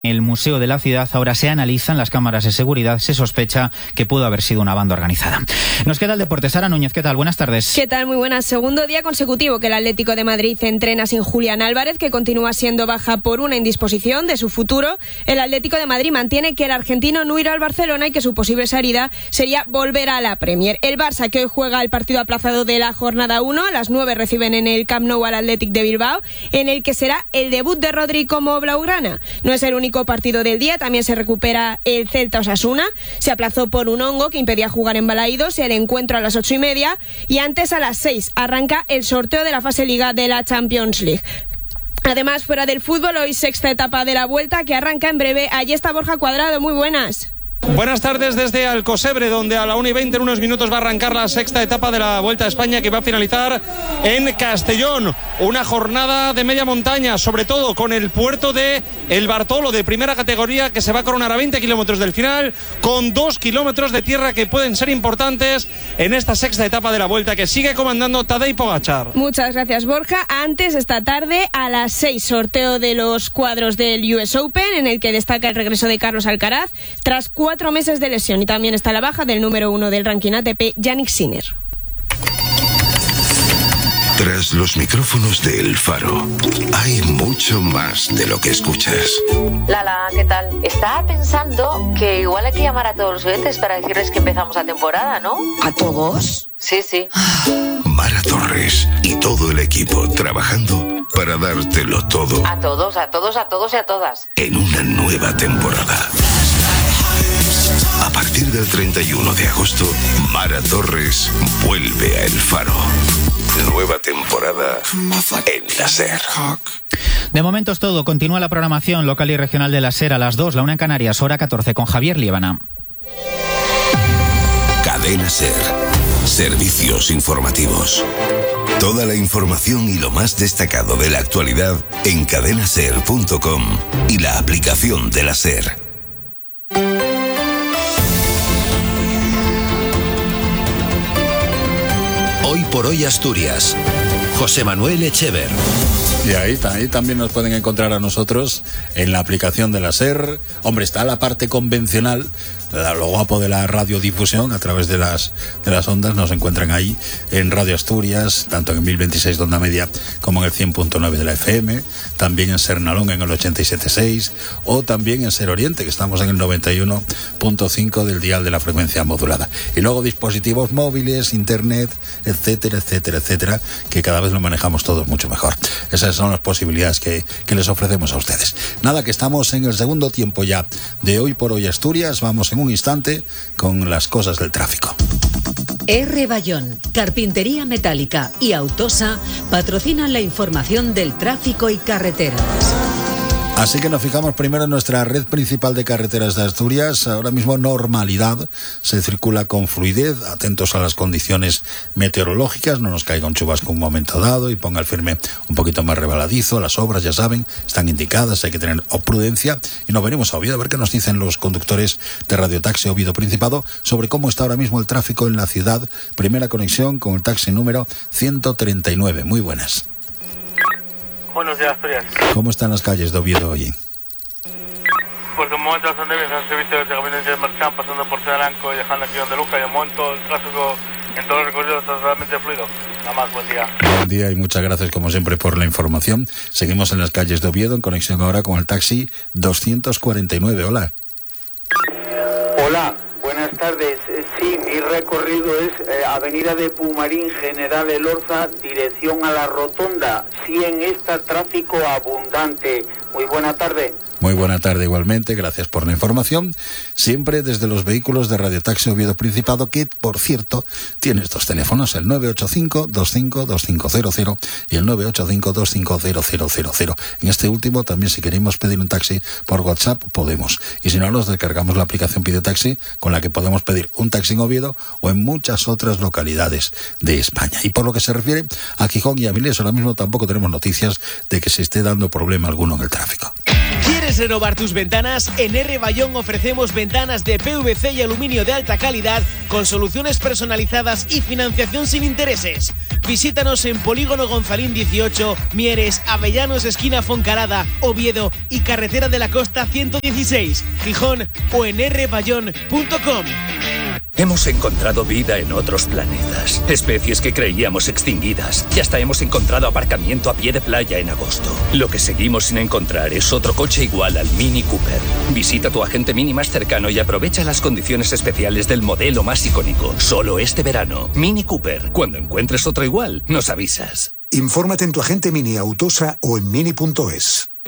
el Museo de la Ciudad ahora se analizan las cámaras de seguridad. Se sospecha que pudo haber sido una banda organizada. Nos queda el deporte. Sara Núñez, ¿qué tal? Buenas tardes. ¿Qué tal? Muy buenas. Segundo día consecutivo que el Atlético de Madrid entrena sin Julián Álvarez, que continúa siendo baja por una indisposición de su futuro. El Atlético de Madrid mantiene que el argentino no irá al Barcelona y que su posible salida sería volver a la Premier. El Barça, que hoy juega el partido aplazado de la jornada 1, a las 9 reciben en el Camp Nou al Athletic de Bilbao, en el que será el debut de Rodri como blaugrana. No es el único partido del día, también se recupera el Celta Osasuna. Se aplazó por un hongo que impedía jugar en Balaídos, el encuentro a las 8:30, y antes a las 6 arranca el sorteo de la fase Liga de la Champions League. Además, fuera del fútbol, hoy sexta etapa de la Vuelta que arranca en breve. Allí está Borja Cuadrado, muy buenas. Buenas tardes desde Alcosebre, donde a la 1:20 en unos minutos va a arrancar la sexta etapa de la Vuelta a España, que va a finalizar en Castellón. Una jornada de media montaña, sobre todo con el puerto de El Bartolo, de primera categoría, que se va a coronar a 20 kilómetros del final, con 2 kilómetros de tierra que pueden ser importantes en esta sexta etapa de la Vuelta, que sigue comandando Tadej Pogačar. Muchas gracias, Borja. Antes, esta tarde, a las 6, sorteo de los cuadros del US Open, en el que destaca el regreso de Carlos Alcaraz, tras 4 meses de lesión, y también está la baja del número 1 del ranking ATP, Jannik Sinner. Tras los micrófonos de El Faro, hay mucho más de lo que escuchas. Lala, ¿qué tal? Estaba pensando que igual hay que llamar a todos los oyentes para decirles que empezamos la temporada, ¿no? ¿A todos? Sí, sí. Mara Torres y todo el equipo trabajando para dártelo todo. A todos y a todas. En una nueva temporada. A partir del 31 de agosto, Mara Torres vuelve a El Faro. Nueva temporada en la SER. De momento es todo. Continúa la programación local y regional de la SER a las 2, la 1 en Canarias, hora 14, con Javier Líbana. Cadena SER. Servicios informativos. Toda la información y lo más destacado de la actualidad en cadenaser.com y la aplicación de la SER. Hoy por hoy Asturias. José Manuel Echever. Y ahí también nos pueden encontrar a nosotros en la aplicación de la SER. Hombre, está la parte convencional, lo guapo de la radiodifusión a través de las ondas. Nos encuentran ahí en Radio Asturias, tanto en el 1026 de onda media como en el 100.9 de la FM, también en SER Nalón en el 87.6, o también en SER Oriente, que estamos en el 91.5 del dial de la frecuencia modulada. Y luego dispositivos móviles, internet, etcétera, etcétera, etcétera, que cada vez lo manejamos todos mucho mejor. Esas son las posibilidades que les ofrecemos a ustedes. Nada, que estamos en el segundo tiempo ya de Hoy por Hoy Asturias. Vamos en un instante con las cosas del tráfico. R. Bayón, Carpintería Metálica y Autosa patrocinan la información del tráfico y carreteras. Así que nos fijamos primero en nuestra red principal de carreteras de Asturias. Ahora mismo normalidad, se circula con fluidez, atentos a las condiciones meteorológicas, no nos caiga un chubasco en un momento dado y ponga el firme un poquito más rebaladizo. Las obras, ya saben, están indicadas, hay que tener prudencia. Y nos venimos a Oviedo a ver qué nos dicen los conductores de Radio Taxi Oviedo Principado sobre cómo está ahora mismo el tráfico en la ciudad. Primera conexión con el taxi número 139. Muy buenas. Buenos días, Asturias. ¿Cómo están las calles de Oviedo hoy? Pues de momento bastante bien, han servicio desde Gabinete de Merchan, pasando por Cedalanco y dejando aquí donde Luca, y de momento el tráfico en todo el recorrido está totalmente fluido. Nada más, buen día. Buen día y muchas gracias como siempre por la información. Seguimos en las calles de Oviedo en conexión ahora con el taxi 249. Hola. Hola, buenas tardes. Sí, mi recorrido es Avenida de Pumarín, General Elorza, dirección a la Rotonda. Sí, en esta tráfico abundante. Muy buena tarde. Muy buena tarde igualmente, gracias por la información. Siempre desde los vehículos de Radio Taxi Oviedo Principado, que por cierto tiene estos teléfonos, el 985-252500 y el 985-250000. En este último también, si queremos pedir un taxi por WhatsApp, podemos. Y si no, nos descargamos la aplicación Pide Taxi, con la que podemos pedir un taxi en Oviedo o en muchas otras localidades de España. Y por lo que se refiere a Gijón y Avilés, ahora mismo tampoco tenemos noticias de que se esté dando problema alguno en el tráfico. ¿Quieres ¿Quieres renovar tus ventanas? En R. Bayón ofrecemos ventanas de PVC y aluminio de alta calidad con soluciones personalizadas y financiación sin intereses. Visítanos en Polígono Gonzalín 18, Mieres, Avellanos, esquina Foncarada, Oviedo y Carretera de la Costa 116, Gijón o en rbayón.com. Hemos encontrado vida en otros planetas, especies que creíamos extinguidas, y hasta hemos encontrado aparcamiento a pie de playa en agosto. Lo que seguimos sin encontrar es otro coche igual al Mini Cooper. Visita tu agente Mini más cercano y aprovecha las condiciones especiales del modelo más icónico, solo este verano. Mini Cooper. Cuando encuentres otro igual, nos avisas. Infórmate en tu agente Mini Autosa o en mini.es.